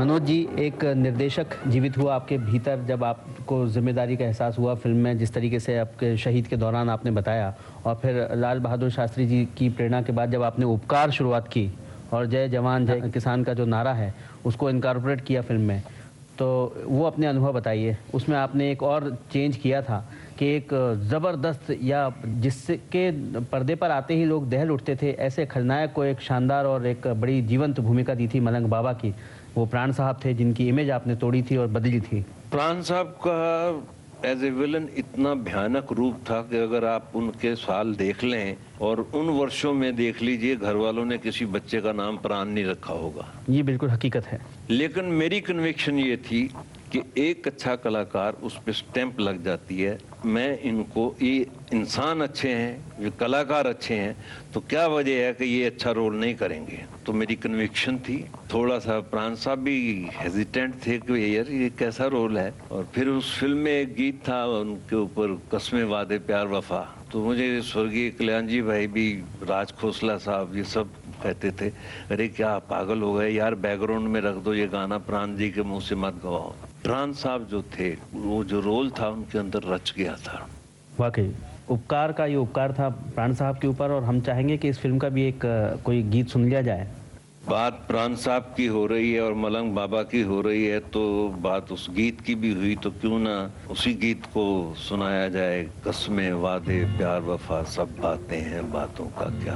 मनोज जी, एक निर्देशक जीवित हुआ आपके भीतर जब आपको ज़िम्मेदारी का एहसास हुआ फ़िल्म में, जिस तरीके से आपके शहीद के दौरान आपने बताया, और फिर लाल बहादुर शास्त्री जी की प्रेरणा के बाद जब आपने उपकार शुरुआत की और जय जवान जय किसान का जो नारा है उसको इनकॉर्पोरेट किया फ़िल्म में, तो वो अपने अनुभव बताइए। उसमें आपने एक और चेंज किया था कि एक ज़बरदस्त या जिसके पर्दे पर आते ही लोग दहल उठते थे, ऐसे खलनायक को एक शानदार और एक बड़ी जीवंत भूमिका दी थी मलंग बाबा की। वो प्राण साहब थे जिनकी इमेज आपने तोड़ी थी और बदली थी। प्राण साहब का एज ए विलन इतना भयानक रूप था कि अगर आप उनके साल देख लें और उन वर्षों में देख लीजिए, घर वालों ने किसी बच्चे का नाम प्राण नहीं रखा होगा। ये बिल्कुल हकीकत है। लेकिन मेरी कन्विक्शन ये थी कि एक अच्छा कलाकार उस पर स्टैंप लग जाती है। मैं इनको, ये इंसान अच्छे हैं, ये कलाकार अच्छे हैं, तो क्या वजह है कि ये अच्छा रोल नहीं करेंगे। तो मेरी कन्विक्शन थी। थोड़ा सा प्राण साहब भी हेजिटेंट थे कि यार ये कैसा रोल है। और फिर उस फिल्म में एक गीत था उनके ऊपर, कस्में वादे प्यार वफा, तो मुझे स्वर्गीय कल्याण जी भाई भी, राज खोसला साहब, ये सब कहते थे, अरे क्या पागल हो गए यार, बैकग्राउंड में रख दो ये गाना, प्राण जी के मुंह से मत गवाओ। प्राण साहब जो थे, वो जो रोल था उनके अंदर रच गया था। वाकई उपकार का ये उपकार था प्राण साहब के ऊपर, और हम चाहेंगे कि इस फिल्म का भी एक कोई गीत सुन लिया जाए। बात प्राण साहब की हो रही है और मलंग बाबा की हो रही है, तो बात उस गीत की भी हुई, तो क्यों ना उसी गीत को सुनाया जाए। कस्में वादे प्यार वफा सब बातें हैं, बातों का क्या